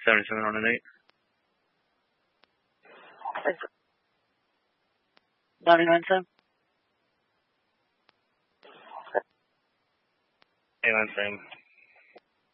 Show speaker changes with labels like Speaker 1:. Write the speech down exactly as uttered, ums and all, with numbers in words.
Speaker 1: seventy-seven on an eight.
Speaker 2: ninety-nine ten.
Speaker 1: eight nine same.